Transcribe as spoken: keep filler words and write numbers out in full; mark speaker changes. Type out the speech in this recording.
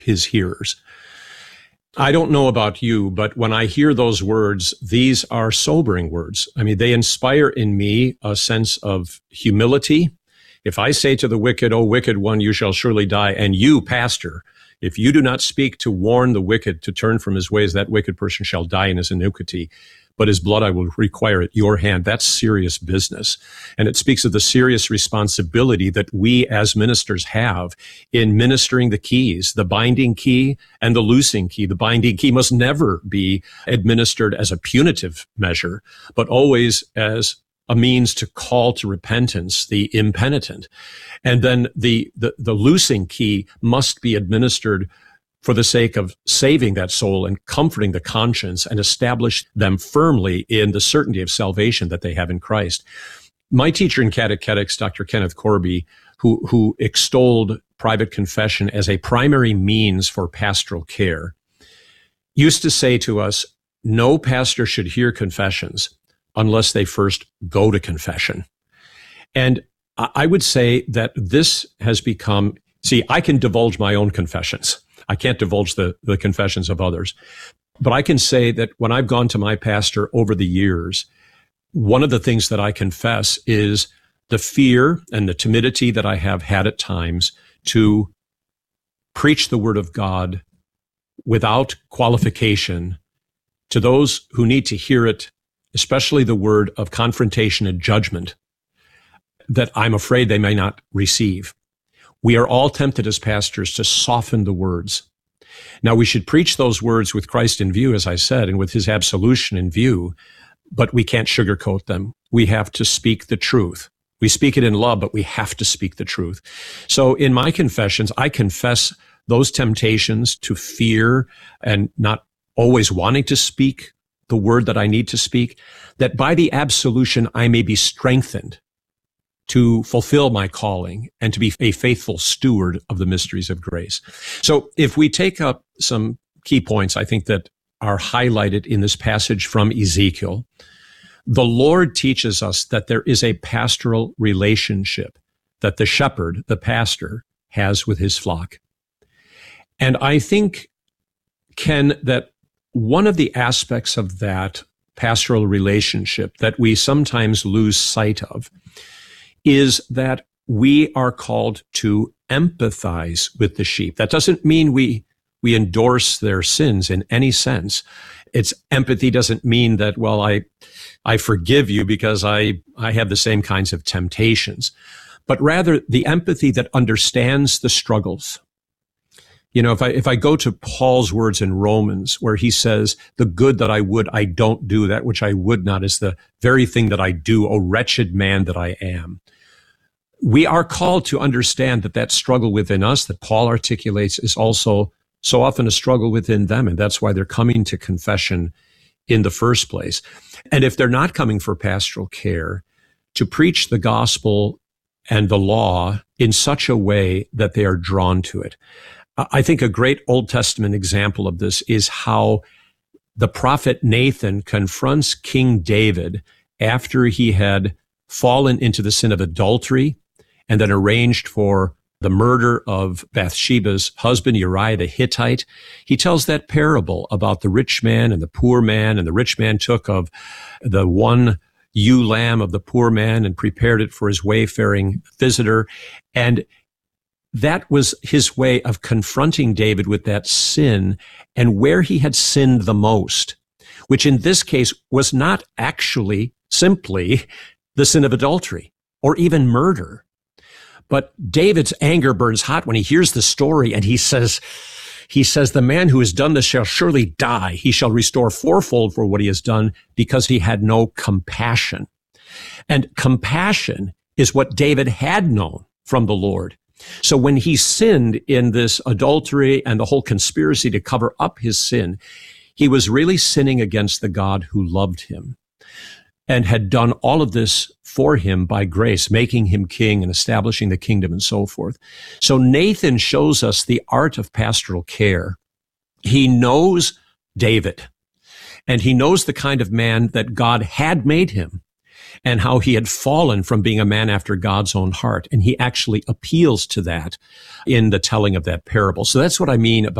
Speaker 1: his hearers. I don't know about you, but when I hear those words, these are sobering words. I mean, they inspire in me a sense of humility. If I say to the wicked, "O wicked one, you shall surely die," and you, pastor, if you do not speak to warn the wicked to turn from his ways, that wicked person shall die in his iniquity, but his blood I will require at your hand. That's serious business. And it speaks of the serious responsibility that we as ministers have in ministering the keys, the binding key and the loosing key. The binding key must never be administered as a punitive measure, but always as a means to call to repentance the impenitent. And then the, the, the loosing key must be administered for the sake of saving that soul and comforting the conscience and establish them firmly in the certainty of salvation that they have in Christ. My teacher in catechetics, Doctor Kenneth Corby, who, who extolled private confession as a primary means for pastoral care, used to say to us, no pastor should hear confessions unless they first go to confession. And I would say that this has become, see, I can divulge my own confessions. I can't divulge the, the confessions of others. But I can say that when I've gone to my pastor over the years, one of the things that I confess is the fear and the timidity that I have had at times to preach the word of God without qualification to those who need to hear it, especially the word of confrontation and judgment, that I'm afraid they may not receive. We are all tempted as pastors to soften the words. Now, we should preach those words with Christ in view, as I said, and with his absolution in view, but we can't sugarcoat them. We have to speak the truth. We speak it in love, but we have to speak the truth. So in my confessions, I confess those temptations to fear and not always wanting to speak the word that I need to speak, that by the absolution I may be strengthened to fulfill my calling and to be a faithful steward of the mysteries of grace. So if we take up some key points, I think that are highlighted in this passage from Ezekiel, the Lord teaches us that there is a pastoral relationship that the shepherd, the pastor, has with his flock. And I think, Ken, that one of the aspects of that pastoral relationship that we sometimes lose sight of is that we are called to empathize with the sheep. That doesn't mean we we endorse their sins in any sense. It's empathy doesn't mean that, well, I I forgive you because I I have the same kinds of temptations, but rather the empathy that understands the struggles. You know, if I if I go to Paul's words in Romans, where he says, the good that I would, I don't do, that which I would not is the very thing that I do, O wretched man that I am. We are called to understand that that struggle within us that Paul articulates is also so often a struggle within them, and that's why they're coming to confession in the first place. And if they're not coming for pastoral care, to preach the gospel and the law in such a way that they are drawn to it. I think a great Old Testament example of this is how the prophet Nathan confronts King David after he had fallen into the sin of adultery and then arranged for the murder of Bathsheba's husband, Uriah the Hittite. He tells that parable about the rich man and the poor man, and the rich man took of the one ewe lamb of the poor man and prepared it for his wayfaring visitor. And that was his way of confronting David with that sin and where he had sinned the most, which in this case was not actually simply the sin of adultery or even murder. But David's anger burns hot when he hears the story, and he says, he says, the man who has done this shall surely die. He shall restore fourfold for what he has done, because he had no compassion. And compassion is what David had known from the Lord. So when he sinned in this adultery and the whole conspiracy to cover up his sin, he was really sinning against the God who loved him and had done all of this for him by grace, making him king and establishing the kingdom and so forth. So Nathan shows us the art of pastoral care. He knows David, and he knows the kind of man that God had made him. and how he had fallen from being a man after God's own heart. And he actually appeals to that in the telling of that parable. So that's what I mean about